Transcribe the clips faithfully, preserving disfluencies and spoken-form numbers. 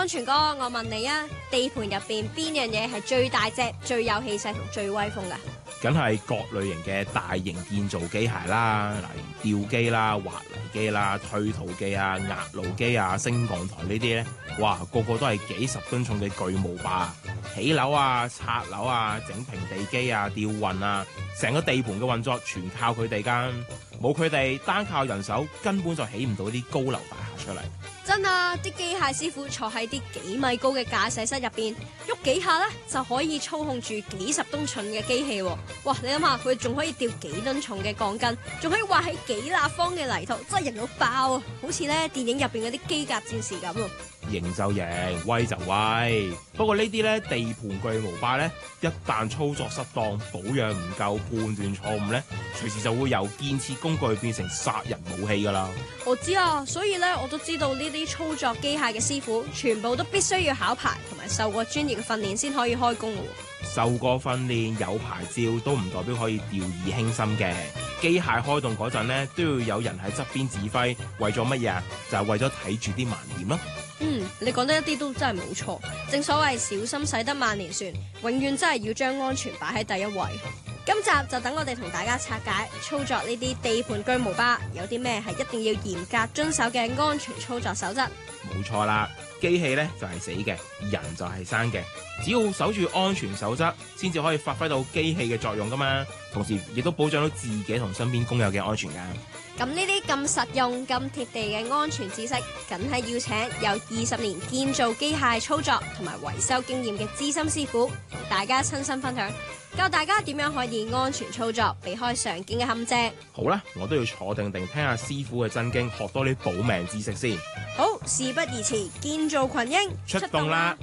安全哥，我問你啊，地盤入邊邊樣嘢係最大隻、最有氣勢同最威風噶？ 梗係各類型嘅大型建造機械啦，例如吊機啦、挖泥機啦、推土機啊、壓路機啊、升降台呢啲咧，哇，個個都係幾十噸重嘅巨無霸，起樓啊、拆樓啊、整平地基啊、吊運啊，成個地盤嘅運作全靠佢哋㗎，冇佢哋單靠人手根本就起唔到啲高樓大廈出嚟。 真啊！啲機械師傅坐喺啲幾米高嘅駕駛室入邊，喐幾下咧就可以操控住幾十噸重嘅機器喎。哇！你諗下，佢仲可以吊幾噸重嘅鋼筋，仲可以挖起幾立方嘅泥土，真係型到爆啊！好似咧電影入邊嗰啲機甲戰士咁啊！ 型就型，威就威。不過呢啲咧地盤巨無霸咧，一旦操作失當、保養唔夠、判斷錯誤咧，隨時就會由建設工具變成殺人武器噶啦。 我知啊，所以咧我都知道呢啲操作機械嘅師傅，全部都必須要考牌同埋受過專業嘅訓練先可以開工嘅。 受過訓練有牌照都唔代表可以掉以輕心嘅。機械開動嗰陣咧，都要有人喺側邊指揮，為咗乜嘢啊？就係為咗睇住啲盲點咯。 嗯，你講得一啲都真係冇錯。正所謂小心駛得萬年船，永遠真係要將安全擺喺第一位。今集就等我哋同大家拆解操作呢啲地盤巨無霸有啲咩係一定要嚴格遵守嘅安全操作守則。 冇錯啦，機器咧就係死嘅，人就係生嘅。只要守住安全守則，先至可以發揮到機器嘅作用噶嘛。同時亦都保障到自己同身邊工友嘅安全噶。 咁呢啲咁實用、咁貼地嘅安全知識，梗係要請有二十年建造機械操作同埋維修經驗嘅資深師傅，同大家親身分享，教大家點樣可以安全操作，避開常見嘅陷阱。 好啦，我都要坐定定聽下師傅嘅真經，學多啲保命知識先。 好，事不宜遲，建造群英出動啦！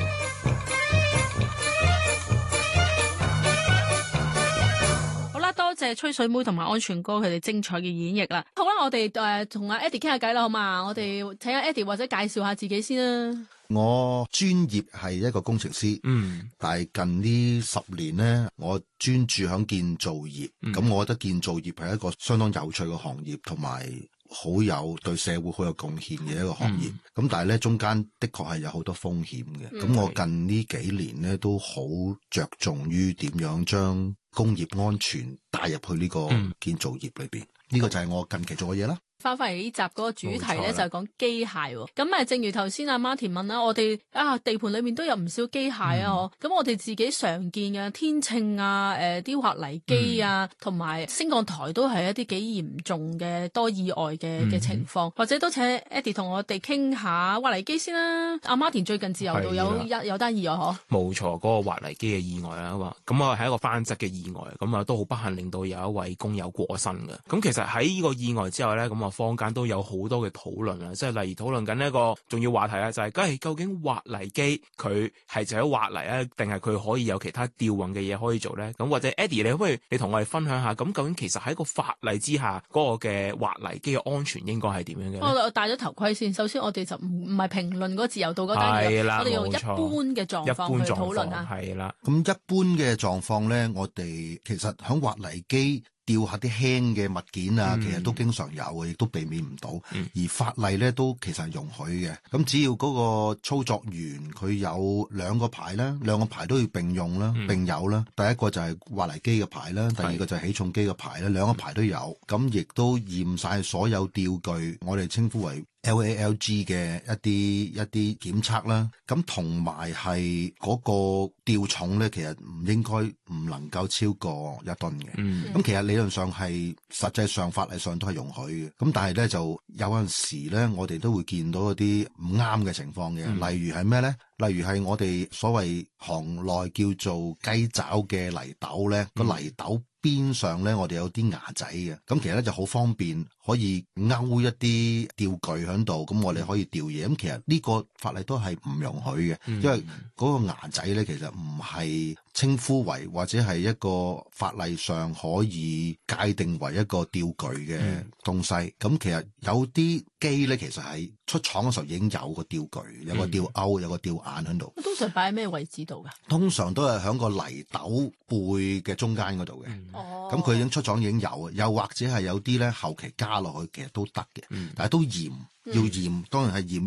多謝吹水妹同埋安全哥佢哋精彩嘅演繹啦。好啦，我哋誒同阿 Eddie 傾下偈啦，好嘛？我哋請阿 Eddie 或者介紹下自己先啦。 我專業係一個工程師，嗯，但係近呢十年咧，我專注響建造業。咁、嗯、我覺得建造業係一個相當有趣嘅行業，同埋好有對社會好有貢獻嘅一個行業。咁、嗯、但係咧，中間的確係有好多風險嘅。咁、嗯、我近呢幾年咧都好着重於點樣將工業安全帶入去呢個建造業裏邊，呢、嗯、個就係我近期做嘅嘢啦。 翻返嚟呢集嗰個主題咧就係講機械喎，咁啊正如頭先阿 Martin 問啦，我哋啊地盤裏面都有唔少機械啊，咁、嗯、我哋自己常見嘅天秤啊、誒啲挖泥機啊，同埋升降台都係一啲幾嚴重嘅多意外嘅嘅、嗯、情況，或者都請 Eddie 同我哋傾下挖泥機先啦。阿 Martin 最近自由度有一有單意外嗬？冇錯，嗰、那個挖泥機嘅意外啦，咁啊係一個翻側嘅意外，咁啊都好不幸令到有一位工友過身嘅。咁其實喺呢個意外之後咧，咁啊坊間都有好多嘅討論啊，即係例如討論緊一個重要話題啊，就係，梗係究竟挖泥機佢係就喺挖泥啊，定係佢可以有其他吊運嘅嘢可以做咧？咁或者 Eddie，你可唔可以你同我哋分享下，咁究竟其實喺個法例之下嗰個嘅挖泥機嘅安全應該係點樣嘅？ 我我戴咗頭盔先。首先我哋就唔唔係評論嗰個自由度嗰單嘢，我哋用一般嘅狀況去討論啊。 係啦， 咁一般嘅狀況咧，我哋其實響挖泥機吊下啲輕嘅物件啊、嗯，其實都經常有嘅，亦都避免唔到、嗯。而法例咧都其實係容許嘅。咁只要嗰個操作員佢有兩個牌啦，兩個牌都要並用啦、嗯，並有啦。第一個就係挖泥機嘅牌啦，第二個就係起重機嘅牌啦，兩個牌都有。咁亦都驗晒所有吊具，我哋稱呼為L A L G 嘅一啲一啲檢測啦，咁同埋係嗰個吊重咧，其實唔應該唔能夠超過一噸嘅。咁、嗯、其實理論上係實際上法例上都係容許嘅。咁但係咧就有陣時咧，我哋都會見到一啲唔啱嘅情況嘅、嗯，例如係咩咧？例如係我哋所謂行內叫做雞爪嘅泥斗咧，個、嗯、泥斗邊上咧，我哋有啲牙仔嘅，咁其實咧就好方便，可以勾一啲吊具喺度，咁我哋可以吊嘢。咁其實呢個法例都係唔容許嘅、嗯，因為嗰個牙仔咧其實唔係稱呼為或者係一個法例上可以界定為一個吊具嘅東西。咁、嗯、其實有啲機咧，其實係出廠嘅時候已經有個吊具，有個吊鈎，有個吊眼喺度。 通常擺喺咩位置度噶？通常都係喺個泥斗背嘅中間嗰度嘅。哦、嗯，咁佢已經出廠已經有，又或者係有啲咧後期加落去，其實都得嘅、嗯。但係都嚴，要嚴，當然係嚴